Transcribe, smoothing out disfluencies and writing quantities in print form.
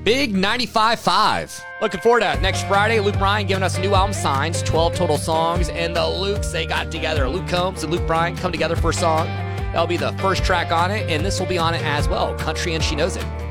Big 95.5. Looking forward to next Friday. Luke Bryan giving us a new album, Signs, 12 total songs. And the Lukes, they got together. Luke Combs and Luke Bryan come together for a song. That'll be the first track on it, and this will be on it as well, Country and She Knows It.